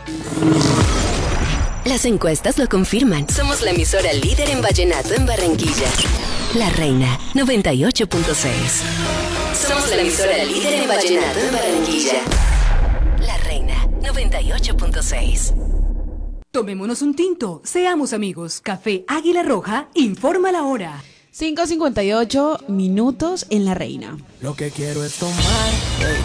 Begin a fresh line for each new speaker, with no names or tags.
Las encuestas lo confirman. Somos la emisora líder en vallenato en Barranquilla. La Reina 98.6. Somos la emisora líder en vallenato en Barranquilla. La Reina 98.6.
Tomémonos un tinto, seamos amigos. Café Águila Roja informa la hora.
5:58 minutos en La Reina.
Lo que quiero es tomar, hey,